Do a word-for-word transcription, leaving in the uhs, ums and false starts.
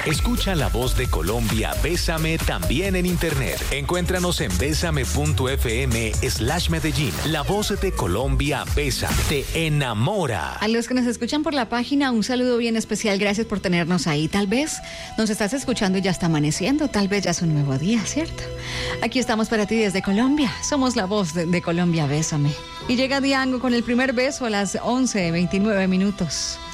Escucha La Voz de Colombia, Bésame también en internet. Encuéntranos en bésame.fm slash Medellín. La Voz de Colombia, Bésame, te enamora. A los que nos escuchan por la página, un saludo bien especial. Gracias por tenernos ahí. Tal vez nos estás escuchando y ya está amaneciendo. Tal vez ya es un nuevo día, ¿cierto? Aquí estamos para ti desde Colombia. Somos La Voz de, de Colombia, Bésame. Y llega Diango con el primer beso a las once veintinueve minutos.